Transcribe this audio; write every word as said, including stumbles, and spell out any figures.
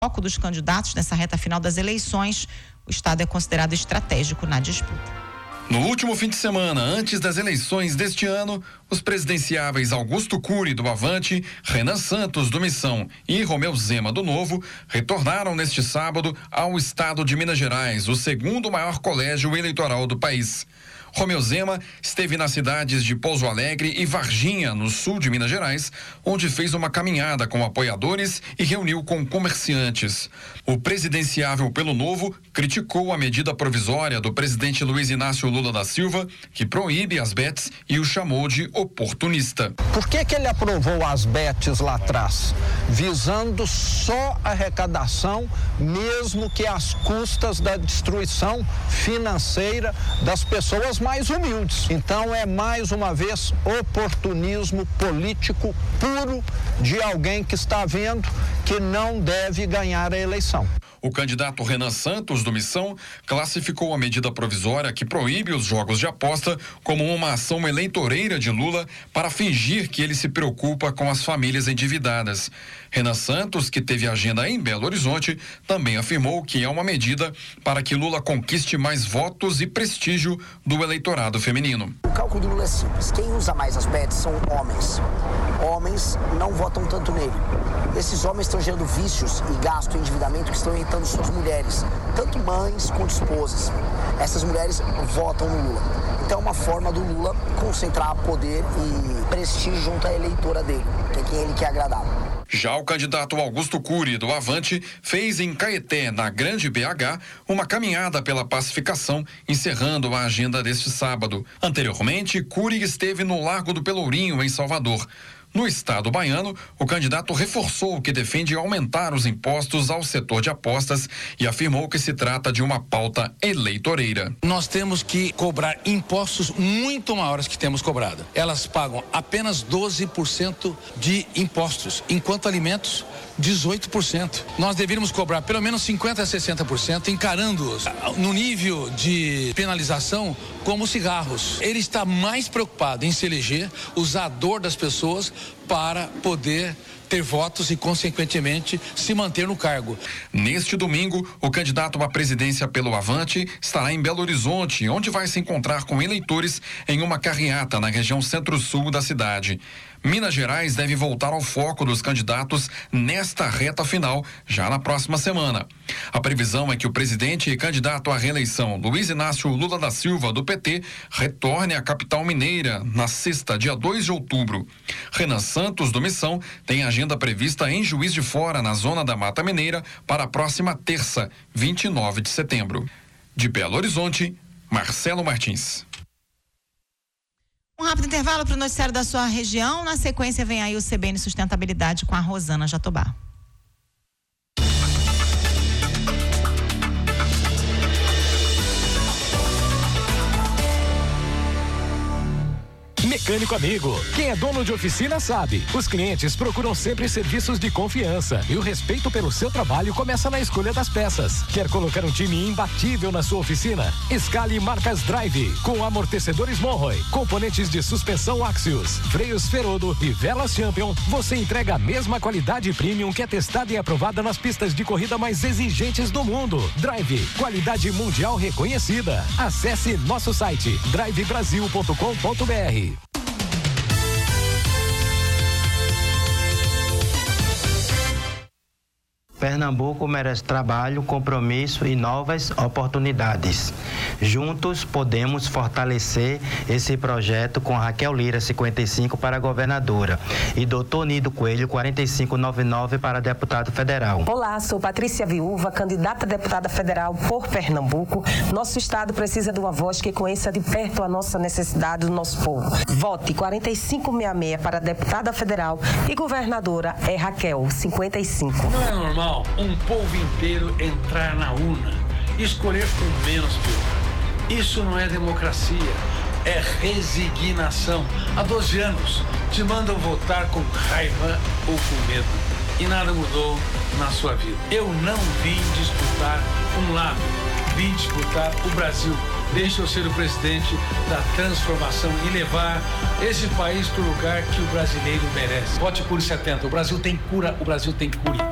foco dos candidatos nessa reta final das eleições. O estado é considerado estratégico na disputa. No último fim de semana, antes das eleições deste ano, os presidenciáveis Augusto Cury, do Avante, Renan Santos, do Missão e Romeu Zema, do Novo, retornaram neste sábado ao estado de Minas Gerais, o segundo maior colégio eleitoral do país. Romeu Zema esteve nas cidades de Pouso Alegre e Varginha, no sul de Minas Gerais, onde fez uma caminhada com apoiadores e reuniu com comerciantes. O presidenciável pelo Novo criticou a medida provisória do presidente Luiz Inácio Lula da Silva, que proíbe as bets, e o chamou de oportunista. Por que que ele aprovou as bets lá atrás? Visando só a arrecadação, mesmo que às custas da destruição financeira das pessoas mais humildes. Então é mais uma vez oportunismo político puro de alguém que está vendo que não deve ganhar a eleição. O candidato Renan Santos, do Missão, classificou a medida provisória que proíbe os jogos de aposta como uma ação eleitoreira de Lula para fingir que ele se preocupa com as famílias endividadas. Renan Santos, que teve agenda em Belo Horizonte, também afirmou que é uma medida para que Lula conquiste mais votos e prestígio do eleitorado feminino. O cálculo do Lula é simples. Quem usa mais as bets são homens. Homens não votam tanto nele. Esses homens estão gerando vícios e gasto e endividamento que estão irritando suas mulheres, tanto mães quanto esposas. Essas mulheres votam no Lula. Então é uma forma do Lula concentrar poder e prestígio junto à eleitora dele, que é quem ele quer agradar. Já o candidato Augusto Cury, do Avante, fez em Caeté, na Grande B H, uma caminhada pela pacificação, encerrando a agenda deste sábado. Anteriormente, Cury esteve no Largo do Pelourinho, em Salvador. No estado baiano, o candidato reforçou que defende aumentar os impostos ao setor de apostas e afirmou que se trata de uma pauta eleitoreira. Nós temos que cobrar impostos muito maiores que temos cobrado. Elas pagam apenas doze por cento de impostos, enquanto alimentos dezoito por cento. Nós deveríamos cobrar pelo menos cinquenta a sessenta por cento, encarando-os no nível de penalização como cigarros. Ele está mais preocupado em se eleger, usar a dor das pessoas para poder ter votos e, consequentemente, se manter no cargo. Neste domingo, o candidato à presidência pelo Avante estará em Belo Horizonte, onde vai se encontrar com eleitores em uma carreata na região centro-sul da cidade. Minas Gerais deve voltar ao foco dos candidatos nesta reta final, já na próxima semana. A previsão é que o presidente e candidato à reeleição, Luiz Inácio Lula da Silva, do P T, retorne à capital mineira na sexta, dia dois de outubro. Renan Santos, do Missão, tem agenda prevista em Juiz de Fora, na zona da Mata Mineira, para a próxima terça, vinte e nove de setembro. De Belo Horizonte, Marcelo Martins. Um rápido intervalo para o noticiário da sua região. Na sequência vem aí o C B N Sustentabilidade com a Rosana Jatobá. Mecânico Amigo. Quem é dono de oficina sabe. Os clientes procuram sempre serviços de confiança e o respeito pelo seu trabalho começa na escolha das peças. Quer colocar um time imbatível na sua oficina? Escale marcas Drive com amortecedores Monroe, componentes de suspensão Axios, freios Ferodo e velas Champion. Você entrega a mesma qualidade premium que é testada e aprovada nas pistas de corrida mais exigentes do mundo. Drive, qualidade mundial reconhecida. Acesse nosso site drive brasil ponto com ponto br. Pernambuco merece trabalho, compromisso e novas oportunidades. Juntos podemos fortalecer esse projeto com Raquel Lira, cinquenta e cinco, para governadora, e doutor Nido Coelho, quarenta e cinco noventa e nove, para deputado federal. Olá, sou Patrícia Viúva, candidata a deputada federal por Pernambuco. Nosso estado precisa de uma voz que conheça de perto a nossa necessidade do nosso povo. Vote quarenta e cinco sessenta e seis para deputada federal e governadora é Raquel, cinquenta e cinco. Não é normal um povo inteiro entrar na urna e escolher com menos pior. Isso não é democracia, é resignação. Há doze anos te mandam votar com raiva ou com medo e nada mudou na sua vida. Eu não vim disputar um lado, vim disputar o Brasil. Deixa eu ser o presidente da transformação e levar esse país para o lugar que o brasileiro merece. Vote Cure setenta. O Brasil tem cura, o Brasil tem cure.